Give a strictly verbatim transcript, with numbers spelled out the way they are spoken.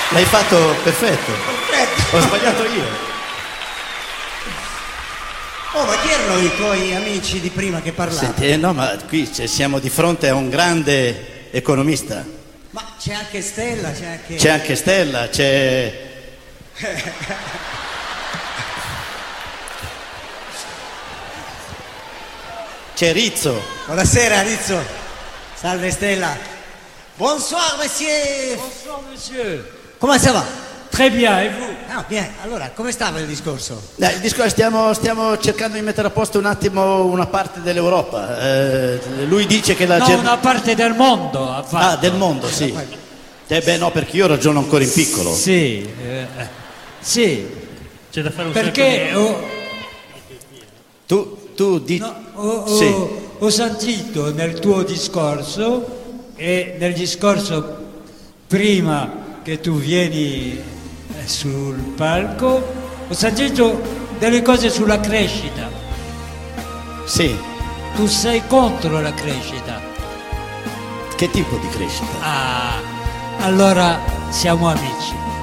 L'hai fatto perfetto. Perfetto. Ho sbagliato io. Oh, ma chi erano i tuoi amici di prima che parlavano? Senti, eh, no, ma qui cioè, siamo di fronte a un grande economista. Ma c'è anche Stella, c'è anche... C'è anche Stella, c'è... C'è Rizzo. Buonasera, Rizzo. Salve, Stella. Bonsoir, monsieur. Bonsoir, monsieur. Come ça va? Très bien, et vous? Ah, bien. Allora, come stava il discorso? Dai, il discorso, stiamo, stiamo cercando di mettere a posto un attimo una parte dell'Europa. Eh, lui dice che la No, Ger- una parte del mondo ha fatto. Ah, del mondo, sì. Eh beh, no, perché io ragiono ancora in piccolo. Sì, eh, sì. C'è da fare un Perché sacco ho, Tu, tu di... no, ho, ho- Sì. ho sentito nel tuo discorso e nel discorso prima che tu vieni eh, sul palco, ho sentito delle cose sulla crescita. Sì. Tu sei contro la crescita. Che tipo di crescita? Ah, allora siamo amici.